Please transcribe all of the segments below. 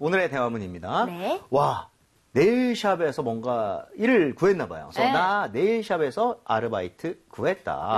오늘의 대화문입니다. 네. 와, 네일샵에서 뭔가 일을 구했나 봐요. 그래서 네. 나 네일샵에서 아르바이트 구했다.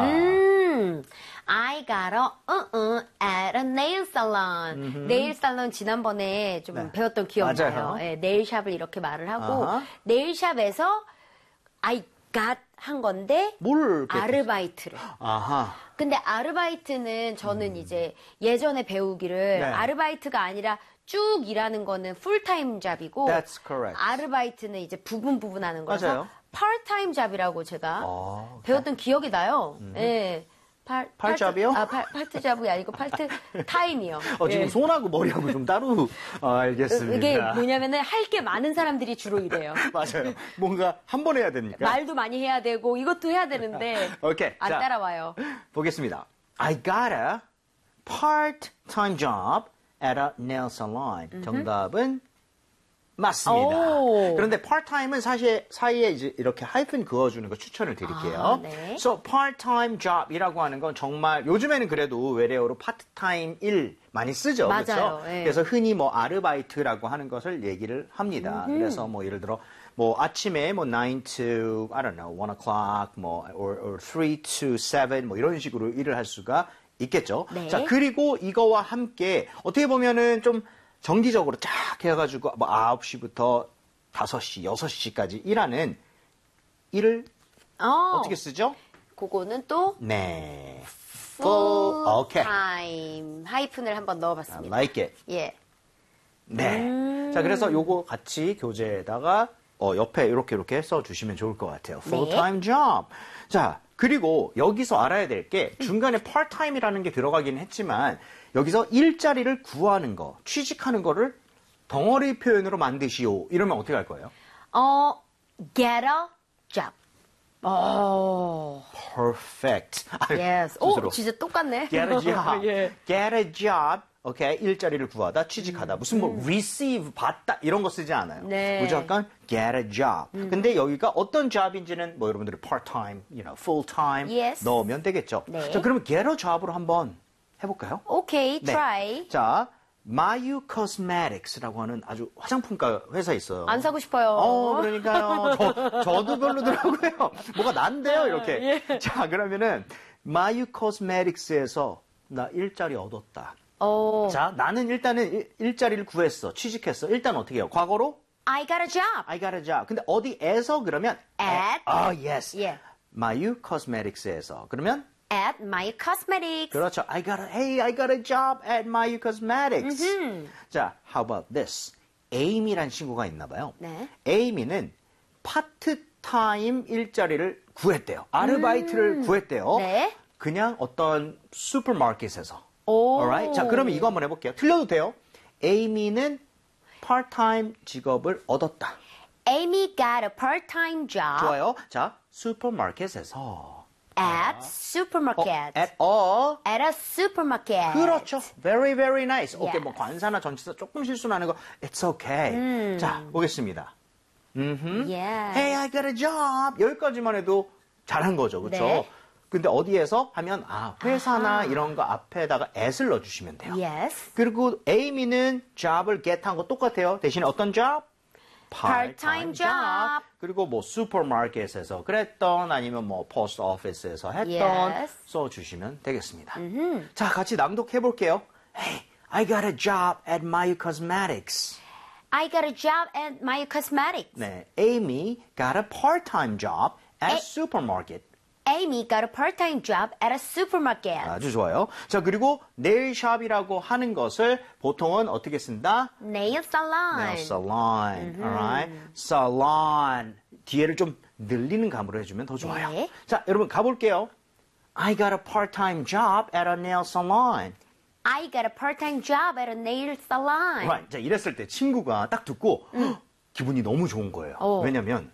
I got at a nail salon. 네일 살론 지난번에 좀 네. 배웠던 기억나요. 맞아요. 네, 네일샵을 이렇게 말을 하고 아하. 네일샵에서 I got 한 건데 뭘 아르바이트를. 아하. 근데 아르바이트는 저는 이제 예전에 배우기를 네. 아르바이트가 아니라 쭉 일하는 거는 풀타임 잡이고 That's correct. 아르바이트는 이제 부분 하는 거라서 맞아요. 파트타임 잡이라고 제가 아, 배웠던 기억이 나요. 예. 팔잡이요? 팔트 잡이 아니고 팔트 타임이요. 지금 예. 손하고 머리하고 좀 따로 알겠습니다. 이게 뭐냐면은 할 게 많은 사람들이 주로 이래요. 맞아요. 뭔가 한 번 해야 되니까. 말도 많이 해야 되고 이것도 해야 되는데 오케이. 안 자, 따라와요. 보겠습니다. I got a part-time job at a nail salon. 정답은 맞습니다. 오. 그런데 part-time은 사실 사이에 이제 이렇게 하이픈 그어주는 거 추천을 드릴게요. 아, 네. So part-time job이라고 하는 건 정말 요즘에는 그래도 외래어로 part-time 일 많이 쓰죠. 맞아요. 그렇죠? 예. 그래서 흔히 뭐 아르바이트라고 하는 것을 얘기를 합니다. 그래서 뭐 예를 들어 뭐 아침에 뭐 9 to I don't know 1 o'clock 뭐 or 3 to 7 뭐 이런 식으로 일을 할 수가 있겠죠. 네. 자, 그리고 이거와 함께 어떻게 보면은 좀 정기적으로 쫙 해가지고 뭐 9시부터 5시, 6시까지 일하는 일을 어떻게 쓰죠? 그거는 또 네. full 오케이. time 하이픈을 한번 I 넣어봤습니다. like it. 예. 네. 자, 그래서 요거 같이 교재에다가 옆에 이렇게 써주시면 좋을 것 같아요. Full-time job. 자, 그리고 여기서 알아야 될 게 중간에 part-time이라는 게 들어가긴 했지만 여기서 일자리를 구하는 거, 취직하는 거를 덩어리 표현으로 만드시오. 이러면 어떻게 할 거예요? get a job. Perfect. Yes. 스스로. 진짜 똑같네. Get a job. 예. Get a job. 오케이. 일자리를 구하다, 취직하다. 무슨 뭐 receive, 받다 이런 거 쓰지 않아요. 네. 무조건 get a job. 근데 여기가 어떤 job인지는 뭐 여러분들이 part-time, full-time Yes. 넣으면 되겠죠. 네. 자, 그러면 get a job으로 한번 해볼까요? 오케이, 네. try. 자, Mayu Cosmetics라고 하는 아주 화장품가 회사 있어요. 안 사고 싶어요. 그러니까요. 저도 별로더라고요. 뭐가 난데요, 이렇게. 예. 자, 그러면은 Mayu Cosmetics에서 나 일자리 얻었다. 자, 나는 일단은 일자리를 구했어. 취직했어. 일단 어떻게 해요? 과거로 I got a job. I got a job. 근데 어디에서 그러면 At. yes. 예. Mayu Cosmetics에서. 그러면 At my cosmetics. 그렇죠. I got a job at Mayu Cosmetics. 자, how about this? Amy란 친구가 있나 봐요. 네. Amy는 파트타임 일자리를 구했대요. 아르바이트를 구했대요. 네. 그냥 어떤 슈퍼마켓에서. 오. Alright? 자, 그러면 이거 한번 해볼게요. 틀려도 돼요. Amy는 파트타임 직업을 얻었다. Amy got a part-time job 좋아요. 자, 슈퍼마켓에서. at supermarket. at At a supermarket. 그렇죠. Very, very nice. 오케이, Yes. 뭐 관사나 전치사 조금 실수나는 거, it's okay. 자, 보겠습니다. Yeah. Hey, I got a job. 여기까지만 해도 잘한 거죠, 그렇죠? 네. 근데 어디에서 하면 회사나 이런 거 앞에다가 at을 넣어주시면 돼요. Yes. 그리고 Amy는 job을 get한 거 똑같아요. 대신에 어떤 job? Part-time job. 그리고 뭐 슈퍼마켓에서 그랬던 아니면 뭐 포스트 오피스에서 했던 Yes. 써주시면 되겠습니다. 자, 같이 낭독해 볼게요. Hey, I got a job at Mayu Cosmetics. I got a job at my cosmetics. 네, Amy got a part-time job at supermarket. Amy got a part-time job at a supermarket. 아주 좋아요. 자, 그리고 네일샵이라고 하는 것을 보통은 어떻게 쓴다? Nail salon. Nail salon. Alright? salon. 뒤에를 좀 늘리는 감으로 해주면 더 좋아요. 네. 자, 여러분 가볼게요. I got a part-time job at a nail salon. I got a part-time job at a nail salon. Right. 자, 이랬을 때 친구가 딱 듣고 기분이 너무 좋은 거예요. 왜냐면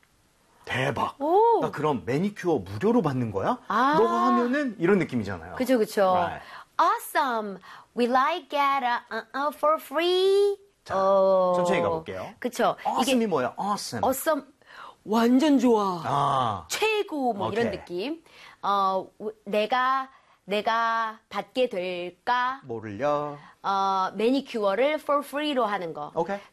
대박. 오. 나 그럼 매니큐어 무료로 받는 거야? 아. 너가 하면은 이런 느낌이잖아요. 그죠, 그죠. Right. Awesome. Will I get a for free? 자, 천천히 가볼게요. 그쵸. Awesome이 뭐예요? Awesome. awesome. 완전 좋아. 아, 최고 뭐 이런 오케이. 느낌. 내가 내가 받게 될까? 뭐를요? 매니큐어를 for free로 하는 거. 오케이.